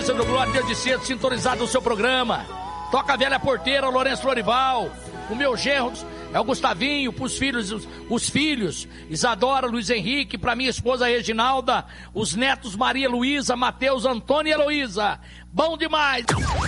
Luísa do Glória, desde cedo, sintonizado no seu programa. Toca a velha porteira, o Lourenço Florival. O meu genro é o Gustavinho, pros filhos, os filhos, Isadora, Luiz Henrique, pra minha esposa Reginalda, os netos Maria Luísa, Matheus, Antônio e Heloísa. Bom demais!